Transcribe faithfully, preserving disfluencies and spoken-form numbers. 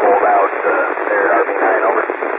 hold out uh, there, R V nine, over.